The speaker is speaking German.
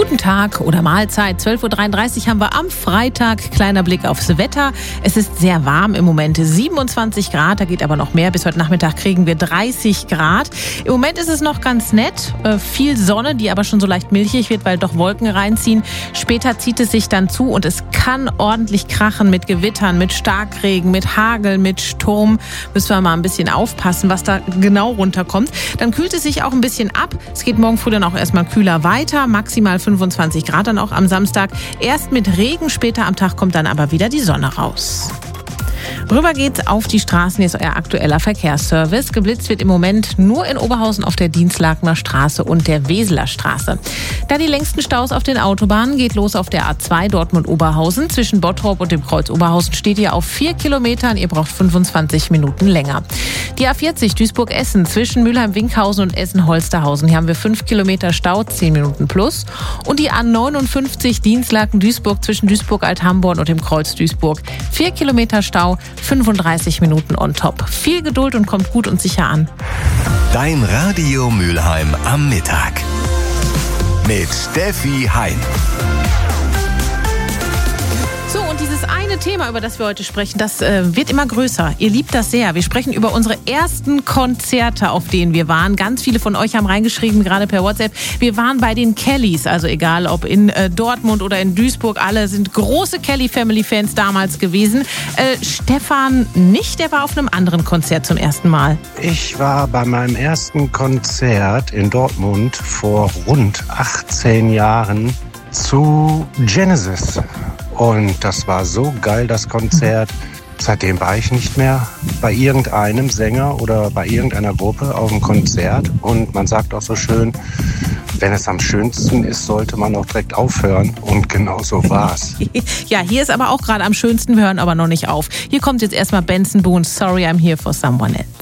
Guten Tag oder Mahlzeit. 12.33 Uhr haben wir am Freitag. Kleiner Blick aufs Wetter. Es ist sehr warm im Moment. 27 Grad, da geht aber noch mehr. Bis heute Nachmittag kriegen wir 30 Grad. Im Moment ist es noch ganz nett. Viel Sonne, die aber schon so leicht milchig wird, weil doch Wolken reinziehen. Später zieht es sich dann zu und es kann ordentlich krachen mit Gewittern, mit Starkregen, mit Hagel, mit Sturm. Müssen wir mal ein bisschen aufpassen, was da genau runterkommt. Dann kühlt es sich auch ein bisschen ab. Es geht morgen früh dann auch erstmal kühler weiter. Maximal 25 Grad dann auch am Samstag. Erst mit Regen, später am Tag kommt dann aber wieder die Sonne raus. Rüber geht's auf die Straßen, hier ist euer aktueller Verkehrsservice. Geblitzt wird im Moment nur in Oberhausen auf der Dienstlakener Straße und der Weseler Straße. Da die längsten Staus auf den Autobahnen, geht los auf der A2 Dortmund-Oberhausen. Zwischen Bottrop und dem Kreuz Oberhausen steht ihr auf 4 Kilometern. Ihr braucht 25 Minuten länger. Die A40 Duisburg-Essen zwischen Mülheim-Winkhausen und Essen-Holsterhausen. Hier haben wir 5 Kilometer Stau, 10 Minuten plus. Und die A59 Dienstlaken-Duisburg zwischen Duisburg-Althamborn und dem Kreuz Duisburg. 4 Kilometer Stau, 35 Minuten on top. Viel Geduld und kommt gut und sicher an. Dein Radio Mülheim am Mittag. Mit Steffi Hein. So, und dieses eine Thema, über das wir heute sprechen, das wird immer größer. Ihr liebt das sehr. Wir sprechen über unsere ersten Konzerte, auf denen wir waren. Ganz viele von euch haben reingeschrieben, gerade per WhatsApp. Wir waren bei den Kellys, also egal ob in Dortmund oder in Duisburg. Alle sind große Kelly-Family-Fans damals gewesen. Stefan nicht, der war auf einem anderen Konzert zum ersten Mal. Ich war bei meinem ersten Konzert in Dortmund vor rund 18 Jahren zu Genesis. Und das war so geil, das Konzert. Seitdem war ich nicht mehr bei irgendeinem Sänger oder bei irgendeiner Gruppe auf dem Konzert. Und man sagt auch so schön, wenn es am schönsten ist, sollte man auch direkt aufhören. Und genau so war's. Ja, hier ist aber auch gerade am schönsten. Wir hören aber noch nicht auf. Hier kommt jetzt erstmal Benson Boone, Sorry I'm Here for Someone Else.